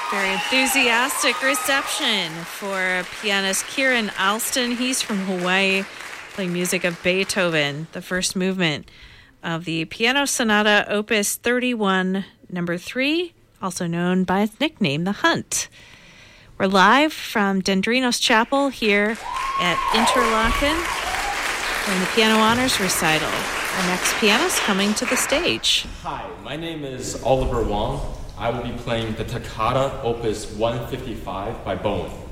Very enthusiastic reception for pianist Kieran Alston. He's from Hawaii, playing music of Beethoven, the first movement of the Piano Sonata Opus 31, number 3, also known by its nickname, The Hunt. We're live from Dendrinos Chapel here at Interlaken in the Piano Honors Recital. Our next pianist coming to the stage. Hi, my name is Oliver Wong. I will be playing the Toccata Opus 155 by Bowen.